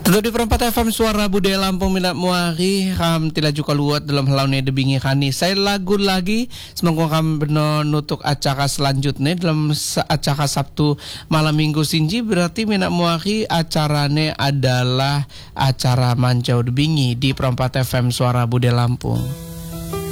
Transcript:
Tentu di perempat FM Suara Budaya Lampung minat muari kam tila juga luat dalam halaune debingi kani. Saya lagu lagi semoga kam benar nutuk acara selanjutnya dalam acara Sabtu malam Minggu Sinji, berarti minat muari acarane adalah acara Mancau Debingi di perempat FM Suara Budaya Lampung.